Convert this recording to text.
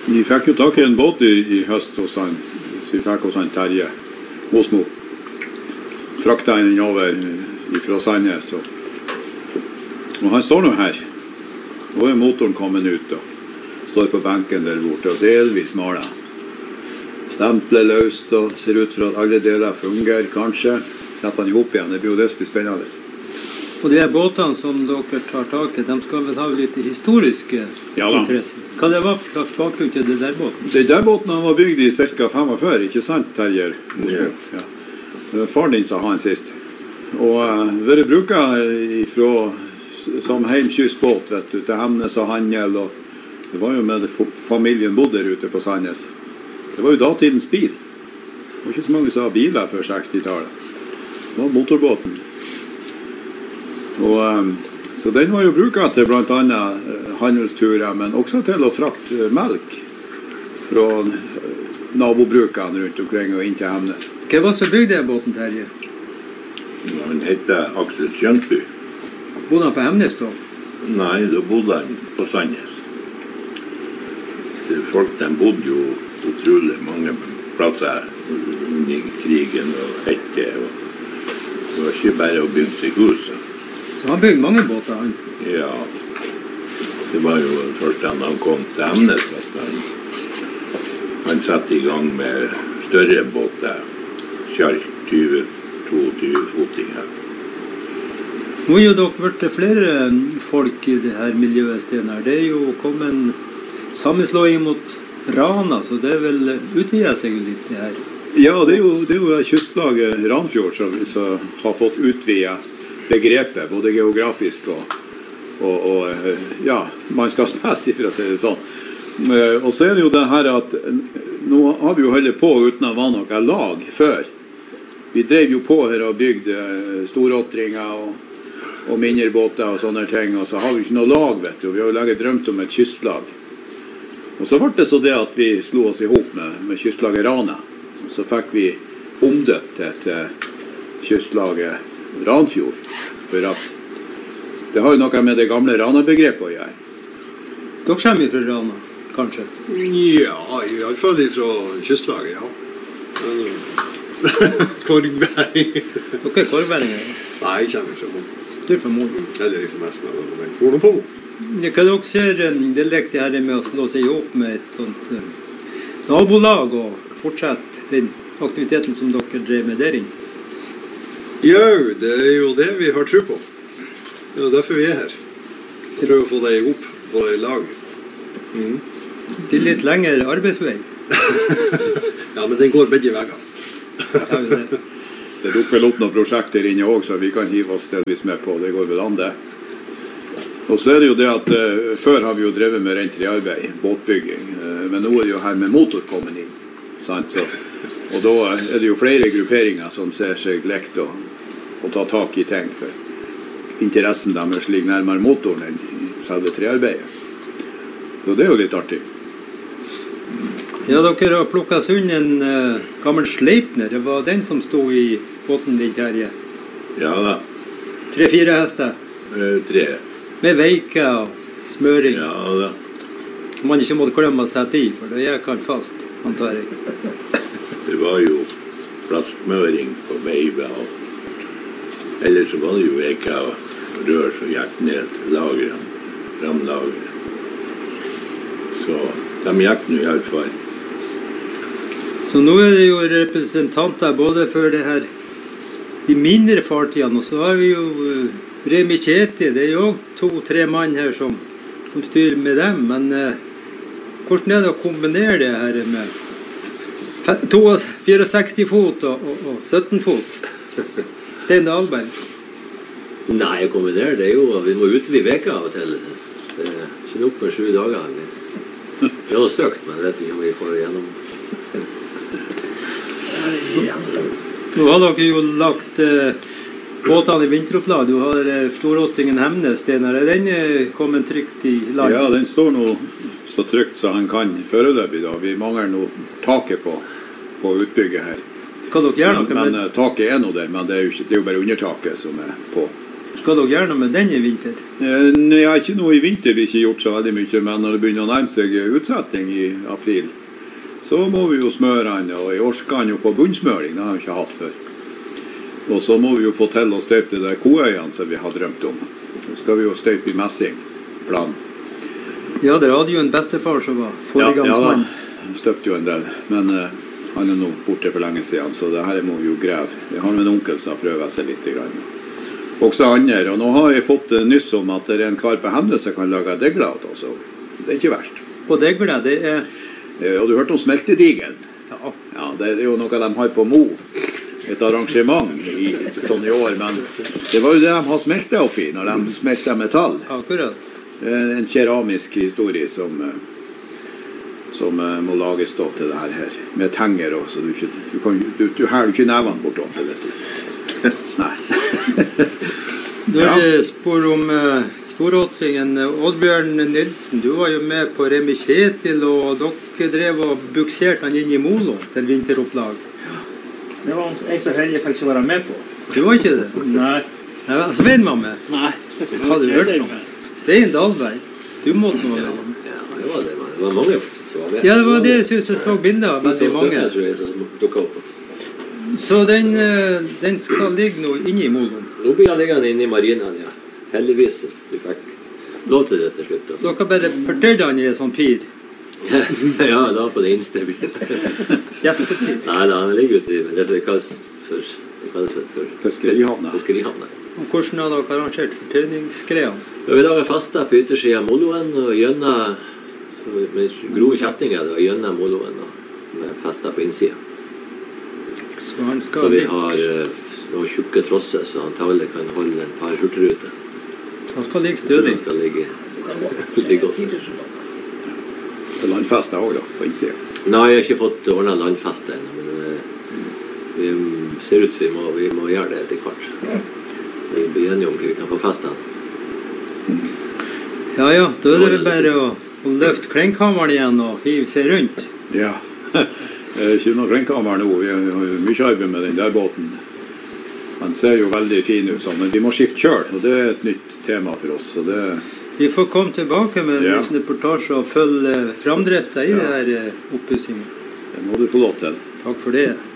Vi fikk jo tak I en båt I høst hos han, så vi fikk hos han Terje Mosmo. Frakta den over fra Sandnes, og han står nå her. Nå motoren kommet ut og står på benken der borte og delvis maler. Stempler løst og ser ut for at alle deler fungerer, kanskje. Setter han ihop igjen, det blir jo det som blir spennende. Og de her båtene som dere tar tak I, de skal vel ha litt historiske interesser. Hva det var for slags bakgrunn til det der båten? Det der båten han var bygd I cirka 45, ikke sant, Terje? Ja. Far din sa han sist. Og vært bruket som heimkystbåt, vet du, til Hemnes og Handel, og det var jo med familien bodde der ute på Sandnes. Det var jo datidens bil. Det var ikke så mange som hadde biler før 60-tallet. Det var motorbåten. Og, så den var jo bruket til blant annet handelsturer, men også til å frakte melk fra nabobrukene rundt omkring og inn til Hemnes. Hva var så bygde den båten, Terje? Han heter Aksel Kjøntby. Bodde han på Hemnes da? Nei, da bodde han på Sandnes. Folk de bodde jo utrolig mange plasser under krigen og hette. Det var ikke bare å bygge seg hus. Så han bygde mange båter, han? Ja. Det var jo først da han kom til Hemnes at han satte I gang med større båter. Kjark 20-22 foting her. Nå jo dere vært flere folk I det her miljøet stedet her. Det jo kommet sammenslåing mot Rana, så det vel utvidet seg litt det her. Ja, det jo kystlaget Ranfjord som har fått utvidet begrepet, både geografisk og ja, mannskapsmessig for å si det sånn. Og så det jo det her at nå har vi jo holdt på uten å være noe lag før. Vi drev jo på her og bygde storåtringer og mindre båter og sånne ting, og så har vi ikke noe lag, vet du. Vi har jo laget drømt om et kystlag. Og så ble det så det at vi slo oss ihop med kystlaget Rana. Og så fikk vi omdøpt til kystlaget Ranfjord, for at det har jo noe med det gamle Rana-begrepet å gjøre. Dere kommer fra Rana, kanskje? Ja, I alle fall fra kystlaget, ja. Korgbæring. Dere korgbæringer? Nei, jeg kommer fra Moen. Du fra Moen? Eller fra nesten av den korn og på. Hva dere ser, det lekte her med å slå seg opp med et sånt nabolag og fortsette den aktiviteten som dere drev med der inne? Ja, det jo det vi har tro på. Det jo derfor vi her. Prøver å få det ihop, få det I lag. Det blir litt lengre arbeidsvei. Ja, men den går begge veger. Det dukker vel opp noen prosjekter inne også, så vi kan hive oss delvis med på. Det går vel an det. Og så det jo det at før har vi jo drevet med renteriarbeid, båtbygging, men nå det jo her med motor kommet inn. Sant? Og da det jo flere grupperinger som ser seg lekt å ta tak I ting, for interessen deres ligger nærmere motoren enn selve trearbeidet. Så det jo litt artig. Ja, dere har plukket sund en gammel Sleipner. Det var den som stod I båten din, Terje. Ja da. 3-4 hester? 3. Med veike og smøring? Ja da. Som man ikke måtte glemme å sette I, for det kan fast, antar jeg. Det var jo plassmøring på veive, og ellers så var det jo veike og rør som gikk ned til lageren, framlageren. Så de gikk nå I alle fall. Så nå det jo representanter både for det her, de mindre fartidene, og så har vi jo Remi Kjeti, det jo 2-3 mann her som styrer med dem, men hvordan det å kombinere det her med 64 fot og 17 fot? Stein Dahlberg? Nei, jeg kombinerer det jo. Vi må utvide veka av og til. Det ikke nok med 7 dager. Vi har søkt, men vet ikke om vi får det gjennom. Nå har dere jo lagt båtene I vinteropplag. Du har Storåtringen Hemnes, Steinar. Den kommet trygt I land? Ja, den står nå så trygt så han kan foreløpig da. Vi mangler nå taket på utbygget her. Skal dere gjøre noe med? Men taket nå der, men det jo bare undertaket som på. Skal dere gjøre noe med den i vinter? Nei, ikke noe i vinter vi ikke gjort så veldig mye, men når det begynner å nærme seg utsetting i april, så må vi jo smøre den, og i år skal han jo få bunnsmøring, det har han ikke hatt før. Og så må vi jo få til å støype de der koøyene som vi har drømt om. Så skal vi jo støype i messing, planen. Ja, dere hadde jo en bestefar som var foregangsmann. Ja, han støpte jo en del, men han er nå borte for lenge siden, så det her må vi jo greve. Vi har en onkel som prøver seg litt grann. Også andre, og nå har jeg fått nyss om at det er en kar på Hende som kan lage degler også. Det er ikke verst. Og degler, det er... Og du hørte om smeltedigelen? Ja. Ja, det er jo noe de har på Mo. Et arrangement sånn i år, men det var jo det de har smeltet oppi når de smeltet metall. Akkurat. Det er en keramisk historie som må lages da til det her. Med tenger også, du hæler ikke nevene bortåt, vet du. Nei. Du har spør om storåtringen Oddbjørn Nilsen. Du var jo med på Remi Kjetil, og dere drev og bukserte han inn i Molo til vinteropplag. Det var jeg så heldig jeg fikk ikke være med på. Du var ikke det? Nei. Svein var med? Nei. Hadde du hørt om? Stein Dahlberg. Du måtte noe med. Ja, det var det. Det var mange som var med. Ja, det var det jeg synes jeg så bilder av. Veldig mange. Jeg tror jeg som dukket opp. Så den skal ligge nå inne i Molo? Nå blir han liggende inne i marinen, ja. Heldigvis. Du fikk lov til det til slutt. Så dere bare fortøyde han i en sånn pir? Ja, da på det innste blir. Gjestepir? Nei, han ligger ute i det som kalles for Fiskerihavna. Og hvordan har dere arrangert fortøyningsgreiene? Vi lager fasta på yttersiden av Moloen og gjennom med grove kjettinger og gjennom Moloen og med festa på innsiden. Så vi har noen tjukke trosser så antagelig kan holde en par hurtigruter. Han skal ligge stødig. Han skal ligge godt. På landfestet også da, på innsiden. Nei, jeg har ikke fått ordnet landfeste ennå, men vi ser ut som vi må gjøre det etter hvert. Vi blir enige om hva vi kan få festet. Ja, da er det vel bare å løfte klenkhammeren igjen og hive seg rundt. Ja, ikke noe klenkhammer nå. Vi har jo mye arbeid med den der båten. Han ser jo veldig fin ut sånn, men vi må skifte kjøl, og det er et nytt tema for oss. Så det... Vi får komme tilbake med en liten reportasje og følge framdriften i det her oppussingen. Det må du få lov til. Takk for det.